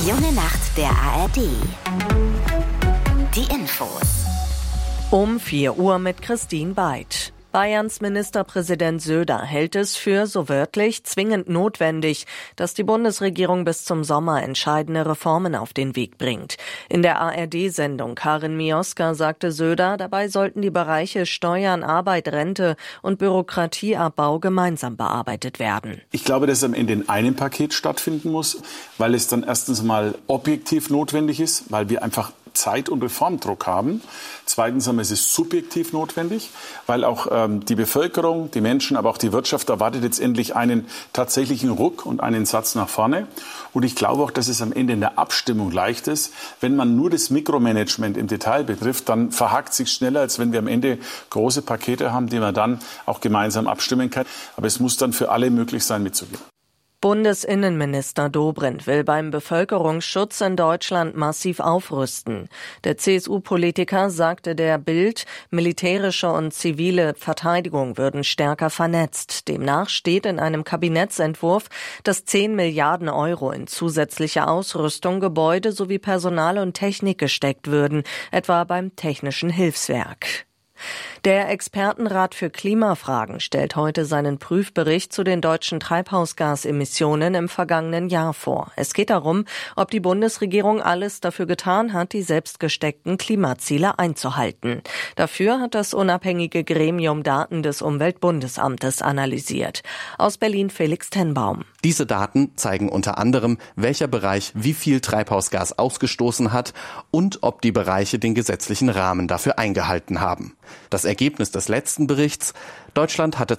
Die junge Nacht der ARD. Die Infos. Um 4 Uhr mit Christine Beid. Bayerns Ministerpräsident Söder hält es für, so wörtlich, zwingend notwendig, dass die Bundesregierung bis zum Sommer entscheidende Reformen auf den Weg bringt. In der ARD-Sendung Karin Mioska sagte Söder, dabei sollten die Bereiche Steuern, Arbeit, Rente und Bürokratieabbau gemeinsam bearbeitet werden. Ich glaube, dass es am Ende in einem Paket stattfinden muss, weil es dann erstens mal objektiv notwendig ist, weil wir einfach Zeit- und Reformdruck haben. Zweitens ist es subjektiv notwendig, weil auch die Bevölkerung, die Menschen, aber auch die Wirtschaft erwartet jetzt endlich einen tatsächlichen Ruck und einen Satz nach vorne. Und ich glaube auch, dass es am Ende in der Abstimmung leicht ist. Wenn man nur das Mikromanagement im Detail betrifft, dann verhakt es sich schneller, als wenn wir am Ende große Pakete haben, die man dann auch gemeinsam abstimmen kann. Aber es muss dann für alle möglich sein, mitzugehen. Bundesinnenminister Dobrindt will beim Bevölkerungsschutz in Deutschland massiv aufrüsten. Der CSU-Politiker sagte der Bild, militärische und zivile Verteidigung würden stärker vernetzt. Demnach steht in einem Kabinettsentwurf, dass 10 Milliarden Euro in zusätzliche Ausrüstung, Gebäude sowie Personal und Technik gesteckt würden, etwa beim Technischen Hilfswerk. Der Expertenrat für Klimafragen stellt heute seinen Prüfbericht zu den deutschen Treibhausgasemissionen im vergangenen Jahr vor. Es geht darum, ob die Bundesregierung alles dafür getan hat, die selbst gesteckten Klimaziele einzuhalten. Dafür hat das unabhängige Gremium Daten des Umweltbundesamtes analysiert. Aus Berlin Felix Tenbaum. Diese Daten zeigen unter anderem, welcher Bereich wie viel Treibhausgas ausgestoßen hat und ob die Bereiche den gesetzlichen Rahmen dafür eingehalten haben. Das Ergebnis des letzten Berichts: Deutschland hatte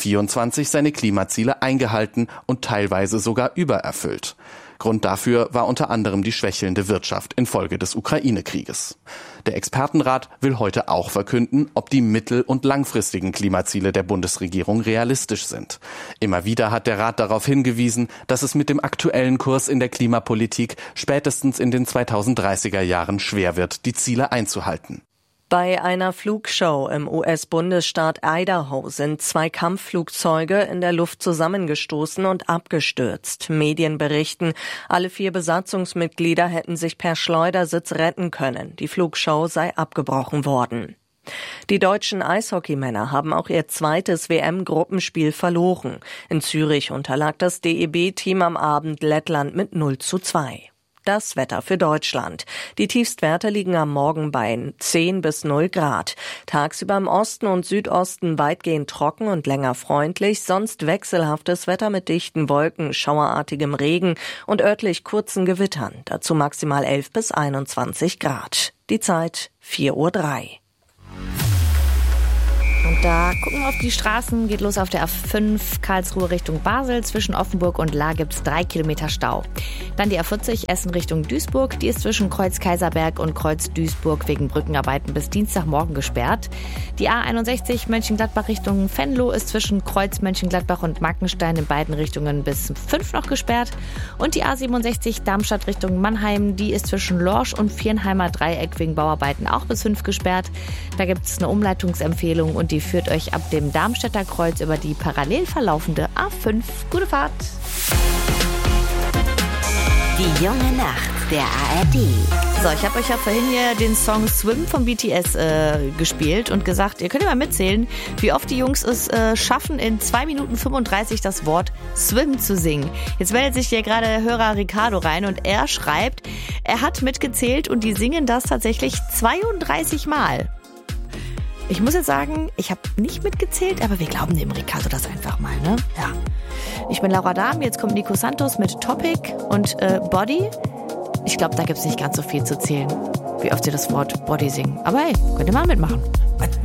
2024 seine Klimaziele eingehalten und teilweise sogar übererfüllt. Grund dafür war unter anderem die schwächelnde Wirtschaft infolge des Ukraine-Krieges. Der Expertenrat will heute auch verkünden, ob die mittel- und langfristigen Klimaziele der Bundesregierung realistisch sind. Immer wieder hat der Rat darauf hingewiesen, dass es mit dem aktuellen Kurs in der Klimapolitik spätestens in den 2030er Jahren schwer wird, die Ziele einzuhalten. Bei einer Flugshow im US-Bundesstaat Idaho sind 2 Kampfflugzeuge in der Luft zusammengestoßen und abgestürzt. Medien berichten, alle 4 Besatzungsmitglieder hätten sich per Schleudersitz retten können. Die Flugshow sei abgebrochen worden. Die deutschen Eishockeymänner haben auch ihr zweites WM-Gruppenspiel verloren. In Zürich unterlag das DEB-Team am Abend Lettland mit 0:2. Das Wetter für Deutschland. Die Tiefstwerte liegen am Morgen bei 10 bis 0 Grad. Tagsüber im Osten und Südosten weitgehend trocken und länger freundlich, sonst wechselhaftes Wetter mit dichten Wolken, schauerartigem Regen und örtlich kurzen Gewittern. Dazu maximal 11 bis 21 Grad. Die Zeit 4:03 Uhr. Und da gucken wir auf die Straßen, geht los auf der A5 Karlsruhe Richtung Basel. Zwischen Offenburg und Lahr gibt's 3 Kilometer Stau. Dann die A40 Essen Richtung Duisburg. Die ist zwischen Kreuz Kaiserberg und Kreuz Duisburg wegen Brückenarbeiten bis Dienstagmorgen gesperrt. Die A61 Mönchengladbach Richtung Venlo ist zwischen Kreuz Mönchengladbach und Markenstein in beiden Richtungen bis 5 noch gesperrt. Und die A67 Darmstadt Richtung Mannheim, die ist zwischen Lorsch und Viernheimer Dreieck wegen Bauarbeiten auch bis 5 gesperrt. Da gibt's eine Umleitungsempfehlung und die führt euch ab dem Darmstädter Kreuz über die parallel verlaufende A5. Gute Fahrt! Die junge Nacht der ARD. So, ich habe euch ja vorhin hier den Song Swim von BTS gespielt und gesagt, ihr könnt ja mal mitzählen, wie oft die Jungs es schaffen, in 2 Minuten 35 das Wort Swim zu singen. Jetzt meldet sich hier gerade der Hörer Ricardo rein und er schreibt, er hat mitgezählt und die singen das tatsächlich 32 Mal. Ich muss jetzt sagen, ich habe nicht mitgezählt, aber wir glauben dem Ricardo das einfach mal, ne? Ja. Ich bin Laura Dahm, jetzt kommt Nico Santos mit Topic und Body. Ich glaube, da gibt es nicht ganz so viel zu zählen, wie oft sie das Wort Body singen. Aber hey, könnt ihr mal mitmachen.